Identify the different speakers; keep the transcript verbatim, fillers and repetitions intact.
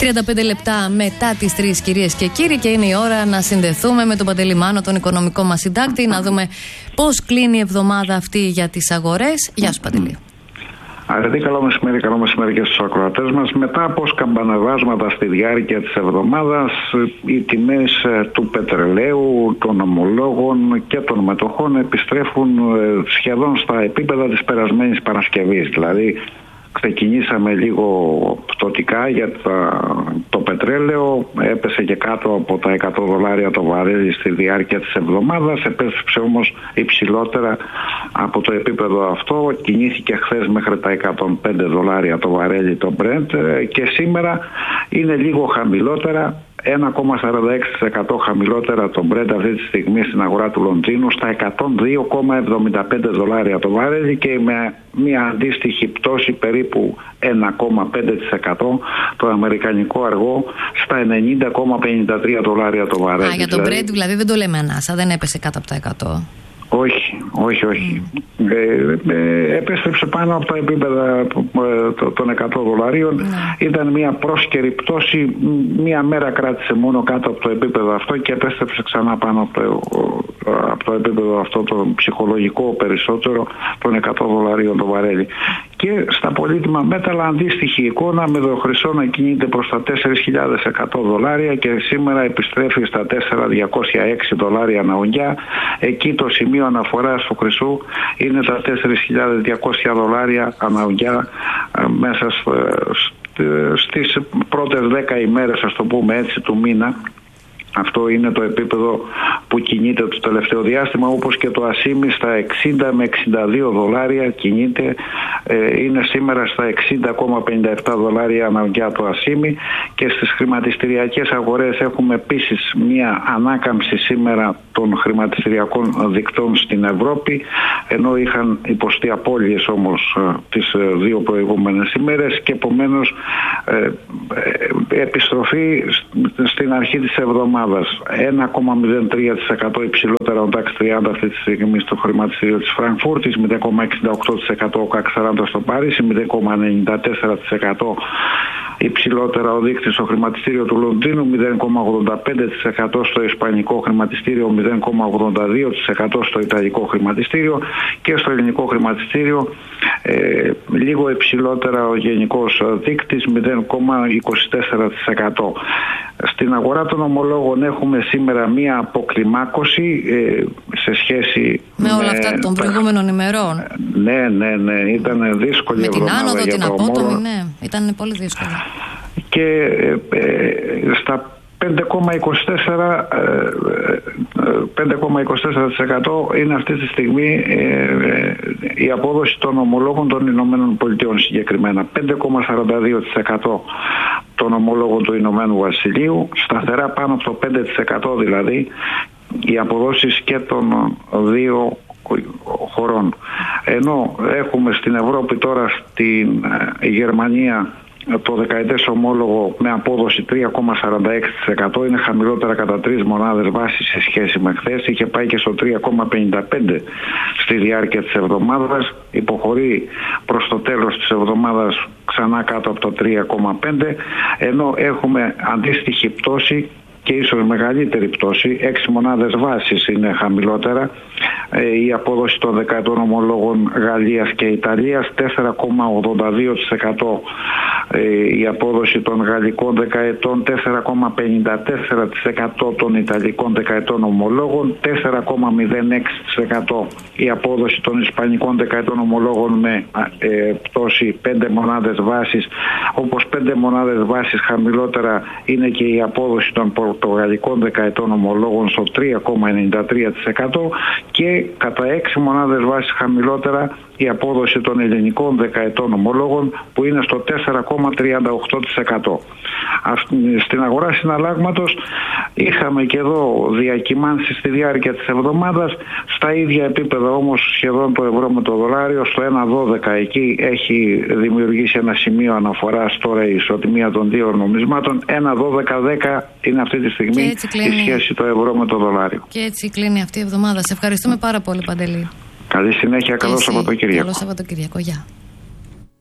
Speaker 1: τριάντα πέντε λεπτά μετά τις τρεις, κυρίες και κύριοι, και είναι η ώρα να συνδεθούμε με τον Παντελή Μάνο, τον οικονομικό μας συντάκτη, να δούμε πώς κλείνει η εβδομάδα αυτή για τις αγορές. Γεια σου, Παντελή.
Speaker 2: Αρετή, καλό μεσημέρι, καλό μεσημέρι και στους ακροατές μας. Μετά από σκαμπανεβάσματα στη διάρκεια της εβδομάδας, οι τιμές του πετρελαίου, των ομολόγων και των μετοχών επιστρέφουν σχεδόν στα επίπεδα της περασμένης Παρασκευής. Δηλαδή, ξεκινήσαμε λίγο πτωτικά για το πετρέλαιο, έπεσε και κάτω από τα εκατό δολάρια το βαρέλι στη διάρκεια της εβδομάδας, επέστρεψε όμως υψηλότερα από το επίπεδο αυτό, κινήθηκε χθες μέχρι τα εκατόν πέντε δολάρια το βαρέλι το Brent και σήμερα είναι λίγο χαμηλότερα, ένα κόμμα σαράντα έξι τοις εκατό χαμηλότερα το Brent αυτή τη στιγμή στην αγορά του Λονδίνου στα εκατόν δύο κόμμα εβδομήντα πέντε δολάρια το βαρέλι και με μια αντίστοιχη πτώση περίπου ένα κόμμα πέντε τοις εκατό το αμερικανικό αργό στα ενενήντα κόμμα πενήντα τρία δολάρια το βαρέλι.
Speaker 1: Α, για το
Speaker 2: δηλαδή,
Speaker 1: Brent δηλαδή δεν το λέμε ανάσα, δεν έπεσε κάτω από τα εκατό.
Speaker 2: Όχι, όχι, όχι. Mm. Ε, ε, επέστρεψε πάνω από τα επίπεδα ε, των εκατό δολαρίων. Mm. Ήταν μια πρόσκαιρη πτώση. Μια μέρα κράτησε μόνο κάτω από το επίπεδο αυτό και επέστρεψε ξανά πάνω από το, από το επίπεδο αυτό το ψυχολογικό περισσότερο των εκατό δολαρίων το βαρέλι. Και στα πολύτιμα μέταλλα αντίστοιχη εικόνα, με το χρυσό να κινείται προς τα τέσσερις χιλιάδες εκατό δολάρια και σήμερα επιστρέφει στα τέσσερα χιλιάδες διακόσια έξι δολάρια ανά ουγγιά. Εκεί το σημείο αναφοράς του χρυσού είναι τα τέσσερις χιλιάδες διακόσια δολάρια ανά ουγγιά μέσα στις πρώτες δέκα ημέρες, ας το πούμε έτσι, του μήνα. Αυτό είναι το επίπεδο που κινείται το τελευταίο διάστημα, όπως και το ασίμι στα εξήντα με εξήντα δύο δολάρια κινείται, ε, είναι σήμερα στα εξήντα κόμμα πενήντα επτά δολάρια αναγκαία το ασίμι και στις χρηματιστηριακές αγορές έχουμε επίσης μια ανάκαμψη σήμερα των χρηματιστηριακών δικτών στην Ευρώπη, ενώ είχαν υποστεί απώλειες όμως ε, τις ε, δύο προηγούμενες ημέρες και επομένως ε, ε, επιστροφή στην αρχή της εβδομάδας. ένα κόμμα μηδέν τρία τοις εκατό υψηλότερα ο νταξ τριάντα αυτή τη στιγμή στο χρηματιστήριο της Φραγκφούρτης, μηδέν κόμμα εξήντα οκτώ τοις εκατό ο κακ σαράντα στο Παρίσι, μηδέν κόμμα ενενήντα τέσσερα τοις εκατό υψηλότερα ο δείκτης στο χρηματιστήριο του Λονδίνου, μηδέν κόμμα ογδόντα πέντε τοις εκατό στο ισπανικό χρηματιστήριο, μηδέν κόμμα ογδόντα δύο τοις εκατό στο ιταλικό χρηματιστήριο και στο ελληνικό χρηματιστήριο ε, λίγο υψηλότερα ο γενικός δείκτης, μηδέν κόμμα είκοσι τέσσερα τοις εκατό. Στην αγορά των ομολόγων έχουμε σήμερα μία αποκλιμάκωση ε, σε σχέση
Speaker 1: με, με όλα αυτά των προηγούμενων ημερών.
Speaker 2: Ναι, ναι, ναι, ήταν δύσκολη
Speaker 1: με
Speaker 2: εβδομάδα.
Speaker 1: Με την άνοδο,
Speaker 2: για
Speaker 1: την απότομη, ναι, ήταν πολύ δύσκολη.
Speaker 2: Και ε, ε, στα πέντε κόμμα είκοσι τέσσερα τοις εκατό είναι αυτή τη στιγμή ε, η απόδοση των ομολόγων των Ηνωμένων Πολιτειών συγκεκριμένα. πέντε κόμμα σαράντα δύο τοις εκατό των ομολόγων του Ηνωμένου Βασιλείου, σταθερά πάνω από το πέντε τοις εκατό δηλαδή οι αποδόσεις και των δύο χωρών. Ενώ έχουμε στην Ευρώπη τώρα στην Γερμανία το δεκαετές ομόλογο με απόδοση τρία κόμμα σαράντα έξι τοις εκατό, είναι χαμηλότερα κατά τρεις μονάδες βάσης σε σχέση με χθες, είχε πάει και στο τρία κόμμα πενήντα πέντε στη διάρκεια της εβδομάδας, υποχωρεί προς το τέλος της εβδομάδας ξανά κάτω από το τρία κόμμα πέντε, ενώ έχουμε αντίστοιχη πτώση και ίσως μεγαλύτερη πτώση, έξι μονάδες βάσης είναι χαμηλότερα, η απόδοση των δεκαετών ομολόγων Γαλλίας και Ιταλίας τέσσερα κόμμα ογδόντα δύο τοις εκατό, η απόδοση των γαλλικών δεκαετών τέσσερα κόμμα πενήντα τέσσερα τοις εκατό των ιταλικών δεκαετών ομολόγων, τέσσερα κόμμα μηδέν έξι τοις εκατό η απόδοση των ισπανικών δεκαετών ομολόγων με ε, πτώση πέντε μονάδες βάσης, όπως πέντε μονάδες βάσης χαμηλότερα είναι και η απόδοση των πορτογαλικών δεκαετών ομολόγων στο τρία κόμμα ενενήντα τρία τοις εκατό και κατά έξι μονάδες βάσης χαμηλότερα η απόδοση των ελληνικών δεκαετών ομολόγων που είναι στο τέσσερα κόμμα τριάντα οκτώ τοις εκατό. Στην αγορά συναλλάγματος είχαμε και εδώ διακυμάνσεις στη διάρκεια της εβδομάδας, στα ίδια επίπεδα όμως σχεδόν το ευρώ με το δολάριο, στο ένα δώδεκα εκεί έχει δημιουργήσει ένα σημείο αναφοράς τώρα η ισοτιμία των δύο νομισμάτων, ένα δώδεκα δέκα είναι αυτή τη στιγμή η σχέση το ευρώ με το δολάριο.
Speaker 1: Και έτσι κλείνει αυτή η εβδομάδα. Σε ευχαριστούμε πάρα πολύ, Παντελή.
Speaker 2: Καλή συνέχεια, καλό Σαββατοκύριακο.
Speaker 1: Καλό Σαββατοκύριακο, γεια.